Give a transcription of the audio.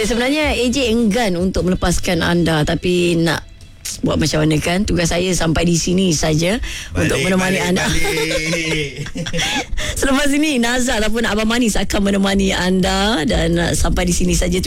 sebenarnya AJ enggan untuk melepaskan anda, tapi nak buat macam mana kan? Tugas saya sampai di sini saja untuk menemani anda. Selepas ini Naza ataupun Abang Manis akan menemani anda, dan sampai di sini saja.